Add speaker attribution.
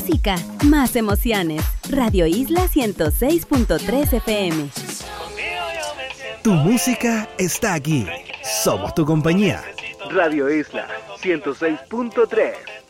Speaker 1: música, más emociones. Radio Isla 106.3 FM.
Speaker 2: Tu música está aquí. Somos tu compañía. Radio Isla 106.3.